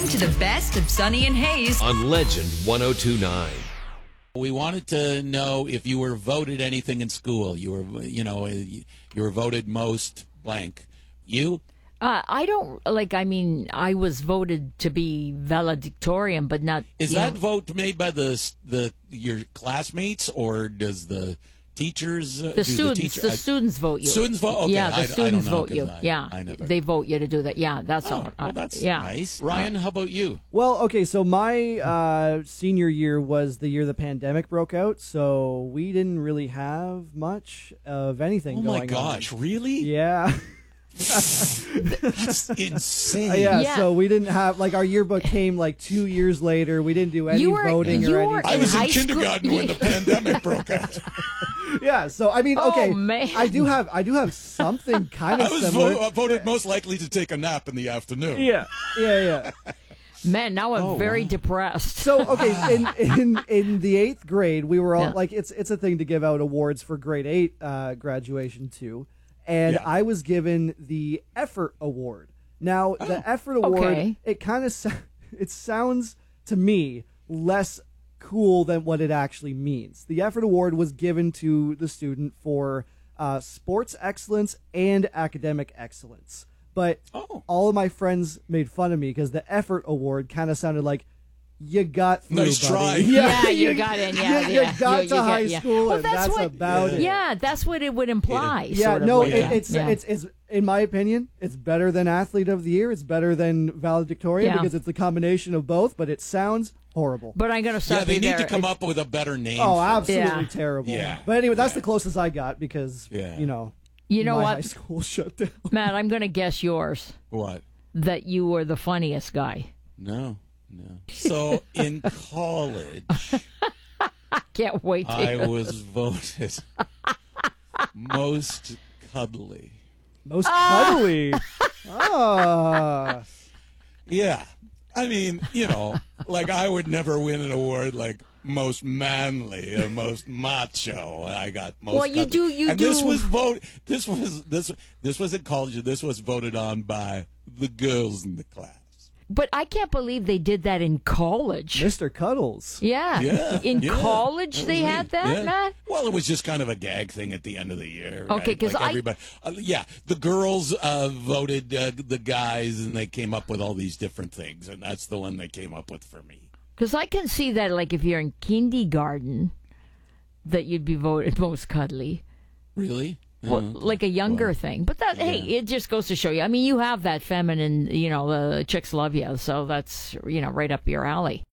to the best of Sonny and Hayes on Legend 102.9. We wanted to know if you were voted anything in school. You were voted most blank. You? I don't I was voted to be valedictorian, but not. Is that vote made by your classmates, or does the teachers? The students vote you. Students vote. Okay. Yeah, the students vote you. They vote you to do that. Yeah, that's all. Well, that's nice. Ryan, how about you? Well, okay, so my senior year was the year the pandemic broke out, so we didn't really have much of anything going on. Oh my gosh, really? Yeah. That's insane. Yeah, so we didn't have, our yearbook came 2 years later. We didn't do any voting or anything. I was in kindergarten when the pandemic broke out. Yeah, so I mean, okay, man. I do have something kind of similar. I was voted most likely to take a nap in the afternoon. Yeah. Man, now I'm very depressed. So okay, in the 8th grade, we were all it's a thing to give out awards for grade 8 graduation too. And I was given the effort award. Now, the effort award, it kind of it sounds to me less cool than what it actually means. The effort award was given to the student for sports excellence and academic excellence. But all of my friends made fun of me because the effort award kind of sounded like, you got through, nice try. Yeah, you got in. You got to high school, and that's about it. Yeah, that's what it would imply. Yeah, sort of no, like it's in my opinion, it's better than Athlete of the Year. It's better than valedictorian because it's a combination of both. But it sounds horrible. But I'm gonna stop. Yeah, they need to come up with a better name. Oh, absolutely terrible. Yeah. But anyway, that's the closest I got because You know my what? high school shut down. Matt, I'm gonna guess yours. What? That you were the funniest guy. No. So in college, I can't wait to I was voted most cuddly. Most cuddly. Ah. Yeah. I mean, I would never win an award like most manly or most macho. I got most Well, you cuddly. do. This was at college. This was voted on by the girls in the class. But I can't believe they did that in college. Mr. Cuddles. Yeah. In college they had that, Matt? Well, it was just kind of a gag thing at the end of the year. Okay, because everybody, the girls voted the guys, and they came up with all these different things, and that's the one they came up with for me. Because I can see that, if you're in kindergarten, that you'd be voted most cuddly. Really? Well, like a younger thing. But hey, it just goes to show you. I mean, you have that feminine, the chicks love you, so that's, right up your alley.